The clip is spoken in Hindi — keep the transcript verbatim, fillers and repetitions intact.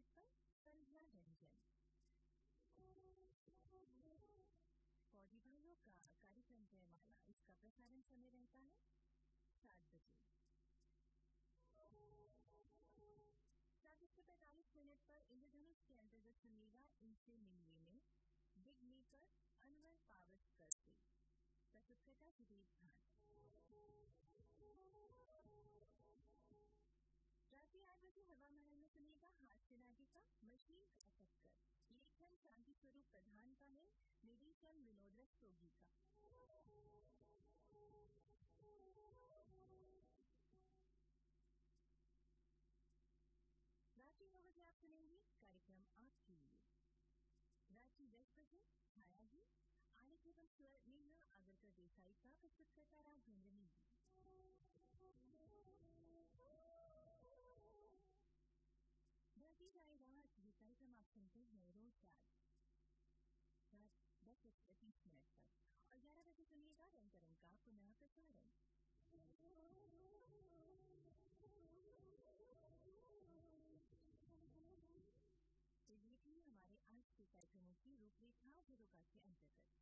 पर संध्या रंजन। पौधी भाइयों का कार्यक्रम जयमाला, इसका प्रसारण समय रहता है सात बजे। सात बजकर पैंतालीस मिनट पर इंद्रधनुष के अंतर्गत सुनेगा इनसे मिलने में बिग मेकर अनवर पावस्कर से। प्रस्तुतकर्ता सुधीर भान। रात्रि आठ बजे हवा महल में सुनेगा हास्य नाटिका मशीन का चक्कर। लेखन शांति स्वरूप प्रधान का है, निर्देशन विनोद रस्तोगी का। रात्रि नौ बजे आप सुनेंगे कार्यक्रम आपके लिए। रात्रि दस बजे छाया ही आलेख एवं स्वर नेहा अगरकर देसाई का। प्रस्तुतकर्ता राघवेंद्र नेगी। ढलती जाए रात, ये कार्यक्रम आप सुनते हैं रोज रात रात दस बजकर तीस मिनट पर, और ग्यारह बजे सुनिएगा रंग तरंग का पुनः प्रसारण। तो ये थी हमारे आज के कार्यक्रमों की रूपरेखा झरोका के अंतर्गत।